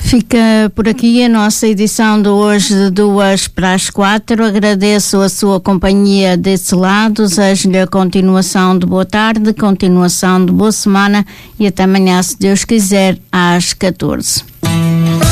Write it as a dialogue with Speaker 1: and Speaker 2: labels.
Speaker 1: Fica por aqui a nossa edição de hoje de 2:45. Agradeço a sua companhia desse lado, desejo-lhe a continuação de boa tarde, continuação de boa semana e até amanhã, se Deus quiser, às 14.